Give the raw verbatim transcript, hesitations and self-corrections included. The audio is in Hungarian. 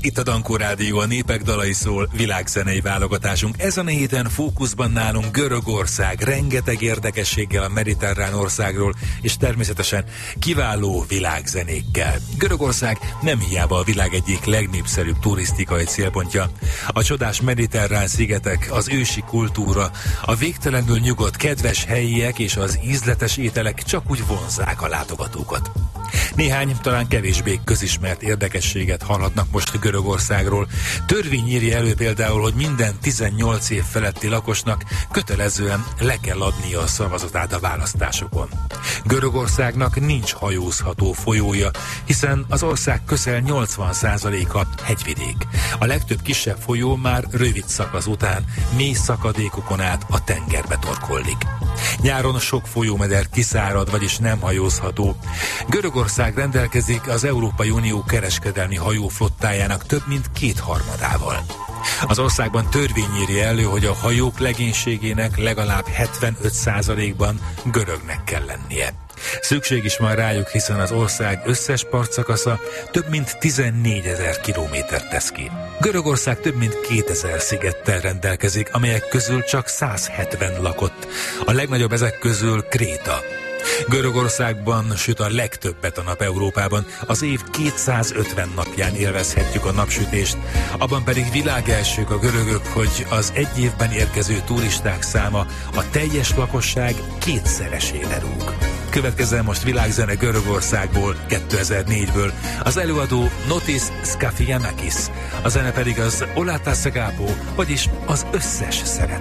Itt a Dankó Rádió, a Népek dalai szól, világzenei válogatásunk. Ezen a héten fókuszban nálunk Görögország, rengeteg érdekességgel a mediterrán országról, és természetesen kiváló világzenékkel. Görögország nem hiába a világ egyik legnépszerűbb turisztikai célpontja. A csodás mediterrán szigetek, az ősi kultúra, a végtelenül nyugodt, kedves helyiek és az ízletes ételek csak úgy vonzzák a látogatókat. Néhány, talán kevésbé közismert érdekességet hallhatnak most Görögországról. Törvény írja elő például, hogy minden tizennyolc év feletti lakosnak kötelezően le kell adnia a szavazatát a választásokon. Görögországnak nincs hajózható folyója, hiszen az ország közel nyolcvan százaléka hegyvidék. A legtöbb kisebb folyó már rövid szakasz után mély szakadékokon át a tengerbe torkollik. Nyáron sok folyómeder kiszárad, vagyis nem hajózható. Görögország rendelkezik az Európai Unió kereskedelmi hajóflottájának több mint kétharmadával. Az országban törvény írja elő, hogy a hajók legénységének legalább hetvenöt százalékban görögnek kell lennie. Szükség is van rájuk, hiszen az ország összes partszakasza több mint tizennégyezer kilométert tesz ki. Görögország több mint kétezer szigettel rendelkezik, amelyek közül csak száz hetven lakott. A legnagyobb ezek közül Kréta. Görögországban süt a legtöbbet a nap Európában, az év kétszázötven napján élvezhetjük a napsütést, abban pedig világelsők a görögök, hogy az egy évben érkező turisták száma a teljes lakosság kétszeresére rúg. Következzen most világzene Görögországból, kétezer-négyből. Az előadó Notis Skafianakis, a zene pedig az Olatas Agapo, vagyis az összes szeretet.